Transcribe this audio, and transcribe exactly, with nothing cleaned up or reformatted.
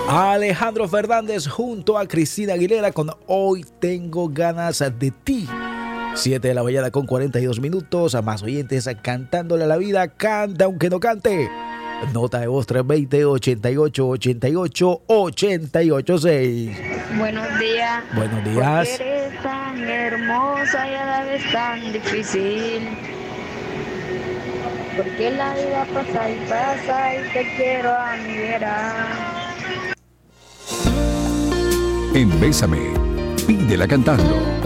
Alejandro Fernández junto a Cristina Aguilera con Hoy Tengo Ganas de Ti. siete de la mañana con cuarenta y dos minutos. A más oyentes cantándole a la vida. Canta aunque no cante. Nota de voz tres dos cero, ochenta y ocho, ochenta y ocho, ochenta y ocho seis. Buenos días. Buenos días. Porque eres tan hermosa y a la vez tan difícil. Porque la vida pasa y pasa y te quiero a mi vera. En Bésame, pídela cantando.